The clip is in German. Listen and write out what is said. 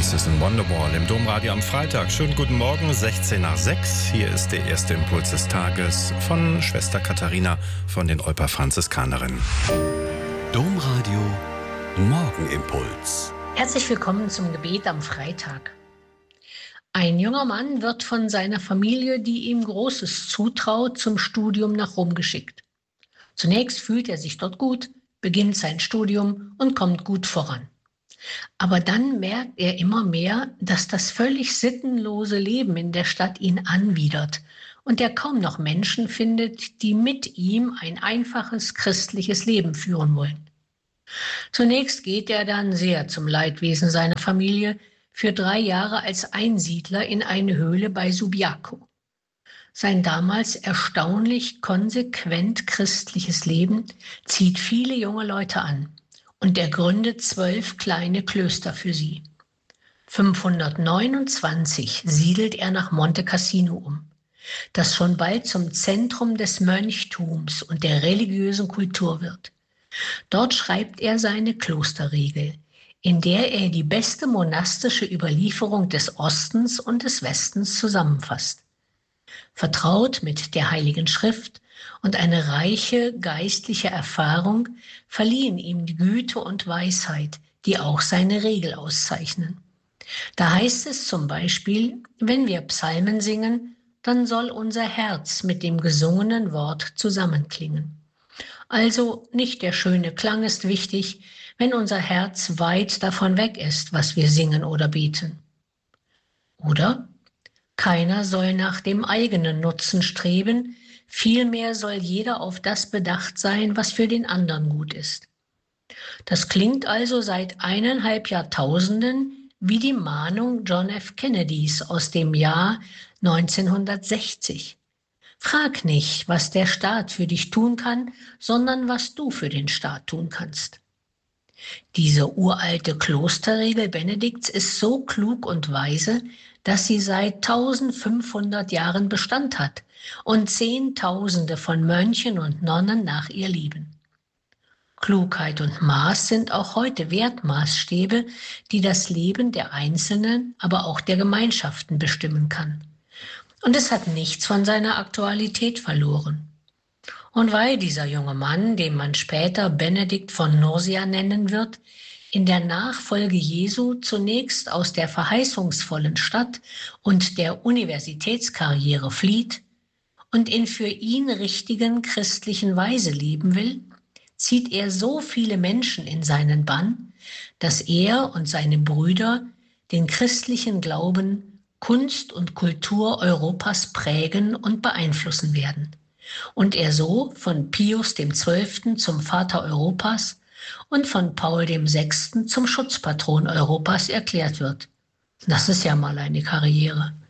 Voices in Wonderwall im Domradio am Freitag. Schönen guten Morgen, 16 nach 6. Hier ist der erste Impuls des Tages von Schwester Katharina von den Olper Franziskanerinnen. Domradio Morgenimpuls. Herzlich willkommen zum Gebet am Freitag. Ein junger Mann wird von seiner Familie, die ihm Großes zutraut, zum Studium nach Rom geschickt. Zunächst fühlt er sich dort gut, beginnt sein Studium und kommt gut voran. Aber dann merkt er immer mehr, dass das völlig sittenlose Leben in der Stadt ihn anwidert und er kaum noch Menschen findet, die mit ihm ein einfaches christliches Leben führen wollen. Zunächst geht er dann sehr zum Leidwesen seiner Familie für 3 Jahre als Einsiedler in eine Höhle bei Subiaco. Sein damals erstaunlich konsequent christliches Leben zieht viele junge Leute an. Und er gründet 12 kleine Klöster für sie. 529 siedelt er nach Monte Cassino um, das schon bald zum Zentrum des Mönchtums und der religiösen Kultur wird. Dort schreibt er seine Klosterregel, in der er die beste monastische Überlieferung des Ostens und des Westens zusammenfasst. Vertraut mit der Heiligen Schrift und eine reiche geistliche Erfahrung verliehen ihm die Güte und Weisheit, die auch seine Regel auszeichnen. Da heißt es zum Beispiel, wenn wir Psalmen singen, dann soll unser Herz mit dem gesungenen Wort zusammenklingen. Also nicht der schöne Klang ist wichtig, wenn unser Herz weit davon weg ist, was wir singen oder beten. Oder? Keiner soll nach dem eigenen Nutzen streben, vielmehr soll jeder auf das bedacht sein, was für den anderen gut ist. Das klingt also seit 1,5 Jahrtausenden wie die Mahnung John F. Kennedys aus dem Jahr 1960. Frag nicht, was der Staat für dich tun kann, sondern was du für den Staat tun kannst. Diese uralte Klosterregel Benedikts ist so klug und weise, dass sie seit 1500 Jahren Bestand hat und Zehntausende von Mönchen und Nonnen nach ihr leben. Klugheit und Maß sind auch heute Wertmaßstäbe, die das Leben der Einzelnen, aber auch der Gemeinschaften bestimmen kann. Und es hat nichts von seiner Aktualität verloren. Und weil dieser junge Mann, den man später Benedikt von Nursia nennen wird, in der Nachfolge Jesu zunächst aus der verheißungsvollen Stadt und der Universitätskarriere flieht und in für ihn richtigen christlichen Weise leben will, zieht er so viele Menschen in seinen Bann, dass er und seine Brüder den christlichen Glauben, Kunst und Kultur Europas prägen und beeinflussen werden. Und er so von Pius XII. Zum Vater Europas und von Paul VI. Zum Schutzpatron Europas erklärt wird. Das ist ja mal eine Karriere.